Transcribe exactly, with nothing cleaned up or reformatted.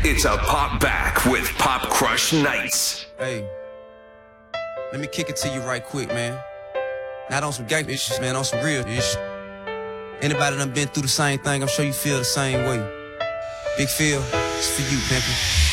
It's a pop back with Pop Crush Nights. Hey, let me kick it to you right quick, man. Not on some gang issues, man, on some real issues. Anybody done been through the same thing, I'm sure you feel the same way. Big Phil, it's for you, pimpin'.